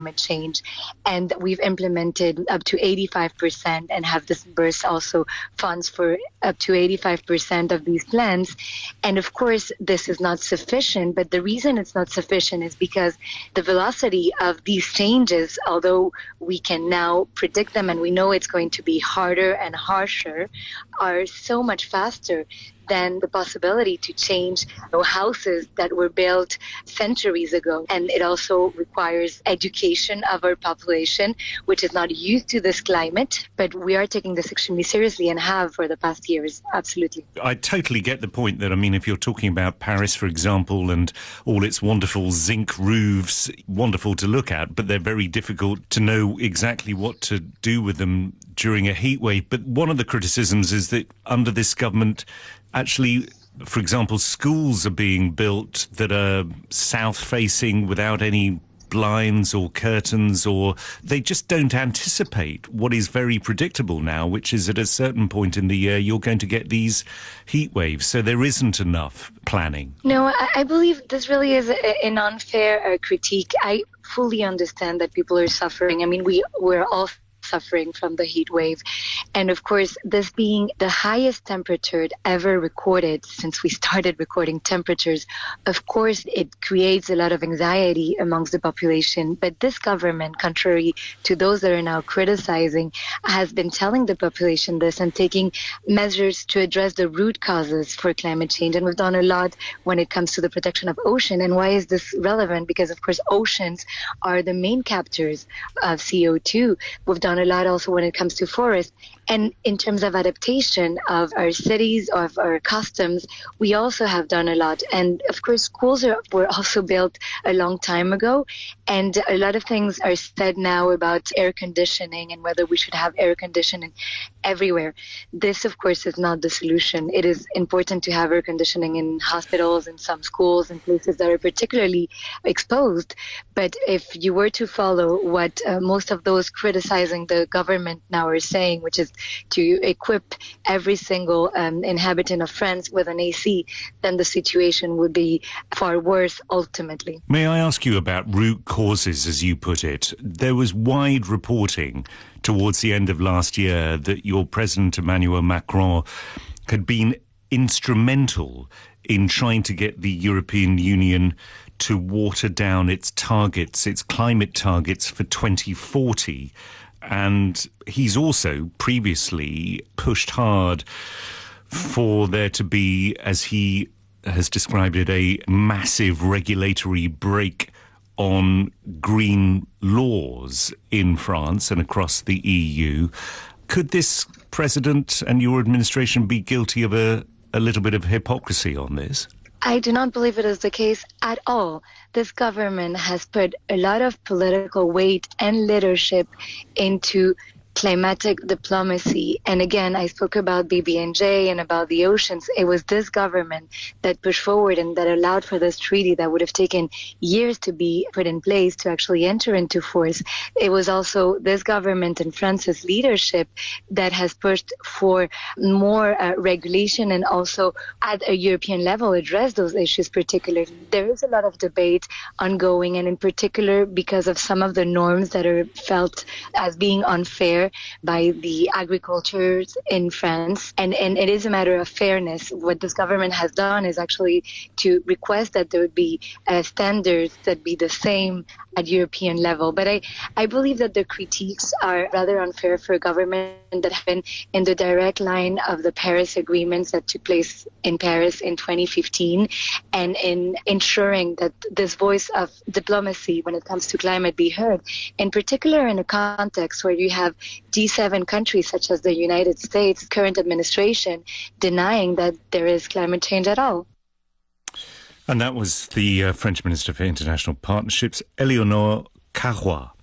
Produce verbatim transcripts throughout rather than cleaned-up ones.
change, and we've implemented up to eighty-five percent and have disbursed also funds for up to eighty-five percent of these plans. And of course, this is not sufficient, but the reason it's not sufficient is because the velocity of these changes, although we can now predict them and we know it's going to be harder and harsher, are so much faster than the possibility to change you know, houses that were built centuries ago. And it also requires education of our population, which is not used to this climate, but we are taking this extremely seriously and have for the past years, absolutely. I totally get the point that, I mean, if you're talking about Paris, for example, and all its wonderful zinc roofs, wonderful to look at, but they're very difficult to know exactly what to do with them during a heat wave. But one of the criticisms is that under this government, actually, for example, schools are being built that are south-facing without any blinds or curtains, or they just don't anticipate what is very predictable now, which is at a certain point in the year you're going to get these heat waves. So there isn't enough planning. No, I, I believe this really is a, an unfair uh, critique. I fully understand that people are suffering. I mean, we, we're all suffering from the heat wave. And of course, this being the highest temperature ever recorded since we started recording temperatures, of course, it creates a lot of anxiety amongst the population. But this government, contrary to those that are now criticizing, has been telling the population this and taking measures to address the root causes for climate change. And we've done a lot when it comes to the protection of ocean. And why is this relevant? Because, of course, oceans are the main captors of C O two. We've done a lot also when it comes to forests. And in terms of adaptation of our cities, of our customs, we also have done a lot. And of course, schools are, were also built a long time ago. And a lot of things are said now about air conditioning and whether we should have air conditioning everywhere. This, of course, is not the solution. It is important to have air conditioning in hospitals, in some schools, and places that are particularly exposed. But if you were to follow what uh, most of those criticizing the government now are saying, which is to equip every single um, inhabitant of France with an A C, then the situation would be far worse ultimately. May I ask you about root causes, as you put it? There was wide reporting towards the end of last year that your President Emmanuel Macron had been instrumental in trying to get the European Union to water down its targets, its climate targets for twenty forty. And he's also previously pushed hard for there to be, as he has described it, a massive regulatory break on green laws in France and across the E U. Could this president and your administration be guilty of a, a little bit of hypocrisy on this? I do not believe it is the case at all. This government has put a lot of political weight and leadership into climatic diplomacy. And again, I spoke about B B N J and about the oceans. It was this government that pushed forward and that allowed for this treaty that would have taken years to be put in place to actually enter into force. It was also this government and France's leadership that has pushed for more uh, regulation and also at a European level address those issues particularly. There is a lot of debate ongoing, and in particular because of some of the norms that are felt as being unfair by the agricultures in France. And, and it is a matter of fairness. What this government has done is actually to request that there would be uh, standards that be the same at European level. But I, I believe that the critiques are rather unfair for a government that have been in the direct line of the Paris agreements that took place in Paris in twenty fifteen, and in ensuring that this voice of diplomacy when it comes to climate be heard, in particular in a context where you have G seven countries such as the United States, current administration, denying that there is climate change at all. And that was the uh, French Minister for International Partnerships, Eleonore Carrois.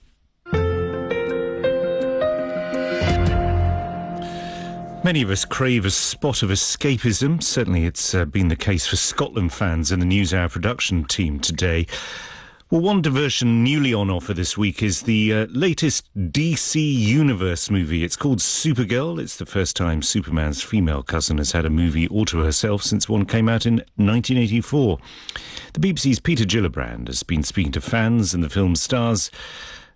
Many of us crave a spot of escapism. Certainly it's uh, been the case for Scotland fans in the NewsHour production team today. Well, one diversion newly on offer this week is the uh, latest D C Universe movie. It's called Supergirl. It's the first time Superman's female cousin has had a movie all to herself since one came out in nineteen eighty-four. The B B C's Peter Gillibrand has been speaking to fans and the film's stars